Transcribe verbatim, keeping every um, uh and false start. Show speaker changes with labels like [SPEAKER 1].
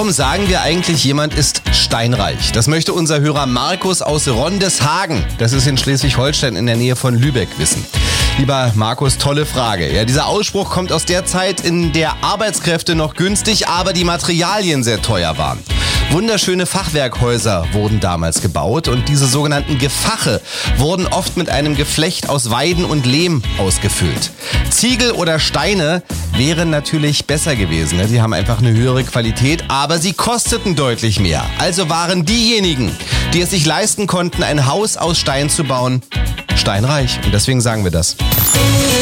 [SPEAKER 1] Warum sagen wir eigentlich, jemand ist steinreich? Das möchte unser Hörer Markus aus Rondeshagen, das ist in Schleswig-Holstein in der Nähe von Lübeck, wissen. Lieber Markus, tolle Frage. Ja, dieser Ausspruch kommt aus der Zeit, in der Arbeitskräfte noch günstig, aber die Materialien sehr teuer waren. Wunderschöne Fachwerkhäuser wurden damals gebaut und diese sogenannten Gefache wurden oft mit einem Geflecht aus Weiden und Lehm ausgefüllt. Ziegel oder Steine wären natürlich besser gewesen. Sie haben einfach eine höhere Qualität, aber sie kosteten deutlich mehr. Also waren diejenigen, die es sich leisten konnten, ein Haus aus Stein zu bauen, steinreich. Und deswegen sagen wir das.